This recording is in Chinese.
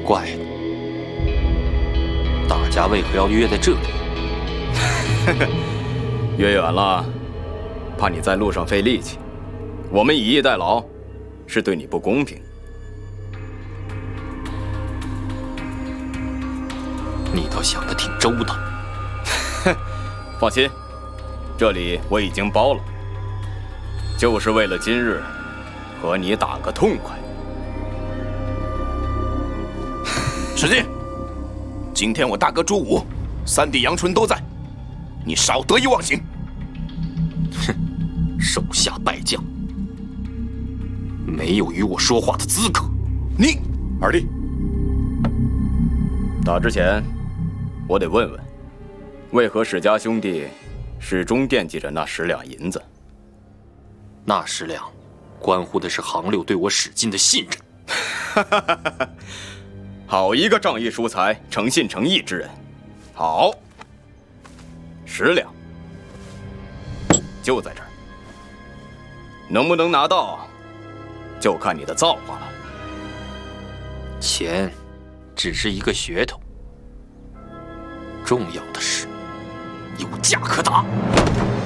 怪了，大家为何要约在这里？ 约远了，怕你在路上费力气。我们以逸待劳，是对你不公平。 你倒想得挺周到。 放心，这里我已经包了，就是为了今日和你打个痛快。 史进，今天我大哥朱武、三弟杨纯都在，你少得意忘形。 哼，手下败将，没有与我说话的资格。 你二弟， 打之前，我得问问，为何史家兄弟始终惦记着那10两银子？ 那10两，关乎的是行六对我史进的信任。 好一个仗义疏财、诚信诚义之人！好，10两，就在这儿，能不能拿到，就看你的造化了。 钱，只是一个噱头，重要的是有价可打。